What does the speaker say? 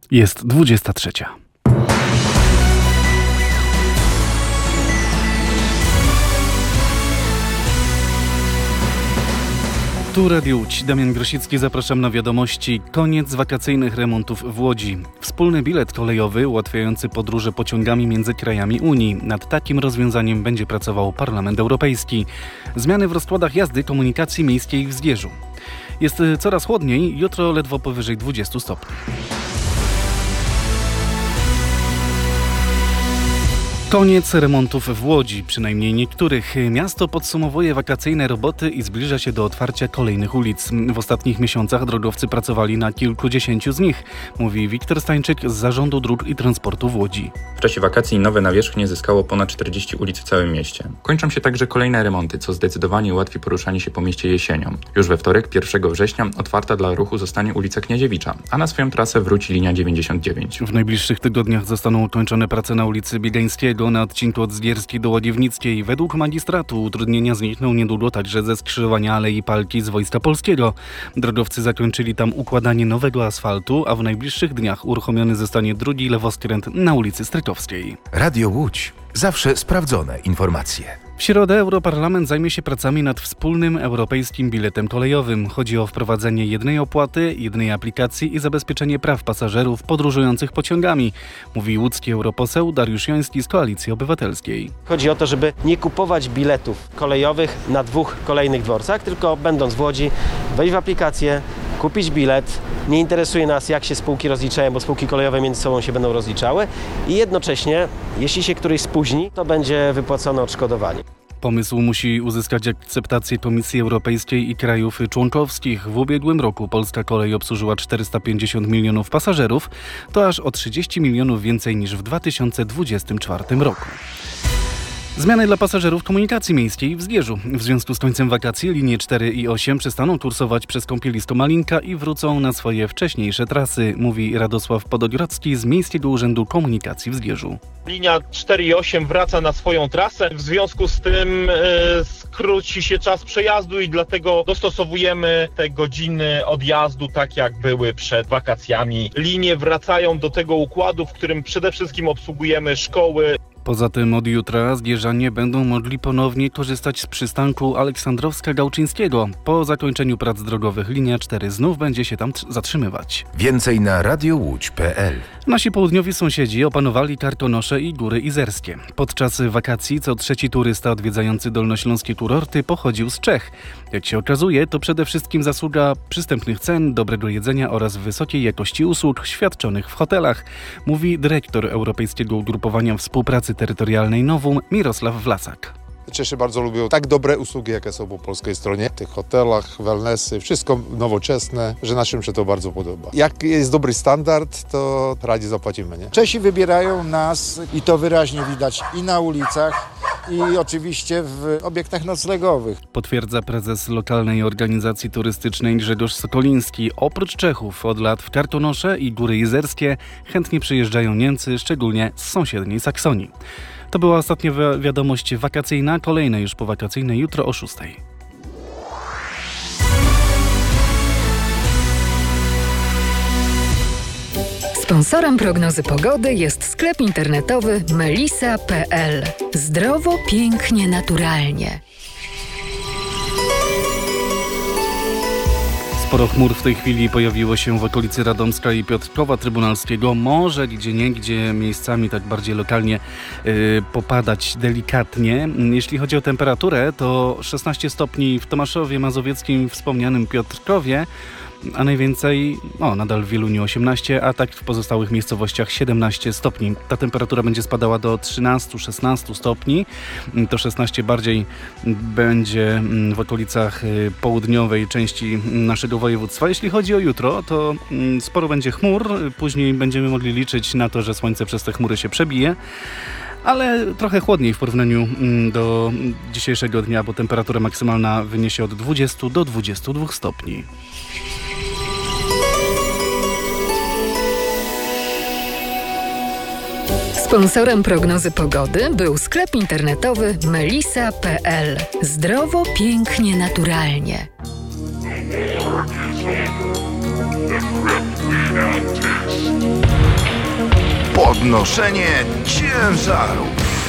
Jest 23. Tu Radio Łódź. Damian Grosicki, zapraszam na wiadomości. Koniec wakacyjnych remontów w Łodzi. Wspólny bilet kolejowy ułatwiający podróże pociągami między krajami Unii. Nad takim rozwiązaniem będzie pracował Parlament Europejski. Zmiany w rozkładach jazdy komunikacji miejskiej w Zgierzu. Jest coraz chłodniej, jutro ledwo powyżej 20 stopni. Koniec remontów w Łodzi, przynajmniej niektórych. Miasto podsumowuje wakacyjne roboty i zbliża się do otwarcia kolejnych ulic. W ostatnich miesiącach drogowcy pracowali na kilkudziesięciu z nich, mówi Wiktor Stańczyk z Zarządu Dróg i Transportu w Łodzi. W czasie wakacji nowe nawierzchnie zyskało ponad 40 ulic w całym mieście. Kończą się także kolejne remonty, co zdecydowanie ułatwi poruszanie się po mieście jesienią. Już we wtorek, 1 września, otwarta dla ruchu zostanie ulica Kniadziewicza, a na swoją trasę wróci linia 99. W najbliższych tygodniach zostaną ukończone prace na ulicy Biegańskiego, na odcinku od Zgierskiej do Łagiewnickiej. Według magistratu utrudnienia znikną niedługo także ze skrzyżowania Alei Palki z Wojska Polskiego. Drogowcy zakończyli tam układanie nowego asfaltu, a w najbliższych dniach uruchomiony zostanie drugi lewoskręt na ulicy Strykowskiej. Radio Łódź. Zawsze sprawdzone informacje. W środę Europarlament zajmie się pracami nad wspólnym europejskim biletem kolejowym. Chodzi o wprowadzenie jednej opłaty, jednej aplikacji i zabezpieczenie praw pasażerów podróżujących pociągami, mówi łódzki europoseł Dariusz Joński z Koalicji Obywatelskiej. Chodzi o to, żeby nie kupować biletów kolejowych na 2 kolejnych dworcach, tylko będąc w Łodzi, wejść w aplikację, kupić bilet. Nie interesuje nas, jak się spółki rozliczają, bo spółki kolejowe między sobą się będą rozliczały i jednocześnie, jeśli się któryś spóźni, to będzie wypłacone odszkodowanie. Pomysł musi uzyskać akceptację Komisji Europejskiej i krajów członkowskich. W ubiegłym roku polska kolej obsłużyła 450 milionów pasażerów. To aż o 30 milionów więcej niż w 2024 roku. Zmiany dla pasażerów komunikacji miejskiej w Zgierzu. W związku z końcem wakacji linie 4 i 8 przestaną kursować przez Kąpielisko Malinka i wrócą na swoje wcześniejsze trasy, mówi Radosław Podogrodzki z Miejskiego Urzędu Komunikacji w Zgierzu. Linia 4 i 8 wraca na swoją trasę, w związku z tym skróci się czas przejazdu i dlatego dostosowujemy te godziny odjazdu tak jak były przed wakacjami. Linie wracają do tego układu, w którym przede wszystkim obsługujemy szkoły. Poza tym od jutra zgierzanie będą mogli ponownie korzystać z przystanku Aleksandrowska-Gałczyńskiego. Po zakończeniu prac drogowych linia 4 znów będzie się tam zatrzymywać. Więcej na radiołódź.pl. Nasi południowi sąsiedzi opanowali Karkonosze i Góry Izerskie. Podczas wakacji co trzeci turysta odwiedzający dolnośląskie kurorty pochodził z Czech. Jak się okazuje, to przede wszystkim zasługa przystępnych cen, dobrego jedzenia oraz wysokiej jakości usług świadczonych w hotelach, mówi dyrektor Europejskiego Ugrupowania Współpracy Terytorialnej Novum Mirosław Wlasak. Czesi bardzo lubią tak dobre usługi, jakie są po polskiej stronie. W tych hotelach, wellnessy, wszystko nowoczesne, że naszym się to bardzo podoba. Jak jest dobry standard, to radzi zapłacimy, nie? Czesi wybierają nas i to wyraźnie widać i na ulicach, i oczywiście w obiektach noclegowych. Potwierdza prezes lokalnej organizacji turystycznej Grzegorz Sokoliński. Oprócz Czechów od lat w Karkonosze i Góry Izerskie chętnie przyjeżdżają Niemcy, szczególnie z sąsiedniej Saksonii. To była ostatnia wiadomość wakacyjna, kolejne już powakacyjne jutro o 6. Sponsorem prognozy pogody jest sklep internetowy melisa.pl. Zdrowo, pięknie, naturalnie. Sporo chmur w tej chwili pojawiło się w okolicy Radomska i Piotrkowa Trybunalskiego. Może gdzieniegdzie miejscami tak bardziej lokalnie popadać delikatnie. Jeśli chodzi o temperaturę, to 16 stopni w Tomaszowie Mazowieckim, wspomnianym Piotrkowie, a najwięcej, nadal w Wieluniu 18, a tak w pozostałych miejscowościach 17 stopni. Ta temperatura będzie spadała do 13-16 stopni. To 16 bardziej będzie w okolicach południowej części naszego województwa. Jeśli chodzi o jutro, to sporo będzie chmur. Później będziemy mogli liczyć na to, że słońce przez te chmury się przebije. Ale trochę chłodniej w porównaniu do dzisiejszego dnia, bo temperatura maksymalna wyniesie od 20 do 22 stopni. Sponsorem prognozy pogody był sklep internetowy melisa.pl. Zdrowo, pięknie, naturalnie. Podnoszenie ciężarów.